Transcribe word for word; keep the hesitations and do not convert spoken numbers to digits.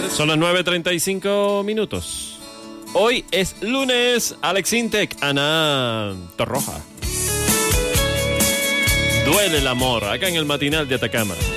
Son las nueve treinta y cinco minutos. Hoy es lunes. Alex Intec, Ana Torroja. Duele el amor, acá en el matinal de Atacama.